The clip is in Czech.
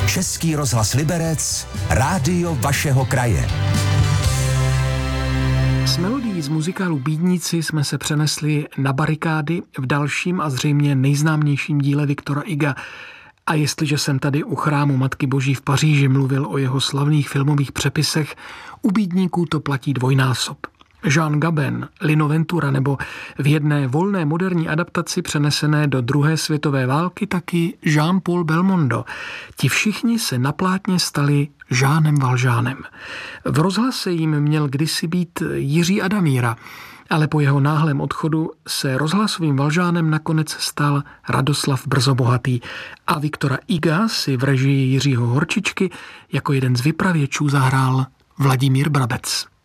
Český rozhlas Liberec, rádio vašeho kraje. S melodií z muzikálu Bídníci jsme se přenesli na barikády v dalším a zřejmě nejznámějším díle Viktora Huga. A jestliže jsem tady u chrámu Matky Boží v Paříži mluvil o jeho slavných filmových přepisech, u Bídníků to platí dvojnásob. Jean Gabin, Lino Ventura nebo v jedné volné moderní adaptaci přenesené do druhé světové války taky Jean-Paul Belmondo. Ti všichni se na plátně stali Jeanem Valjeanem. V rozhlase jim měl kdysi být Jiří Adamíra, ale po jeho náhlém odchodu se rozhlasovým Valjeanem nakonec stal Radoslav Brzobohatý a Viktora Huga si v režii Jiřího Horčičky jako jeden z vypravěčů zahrál Vladimír Brabec.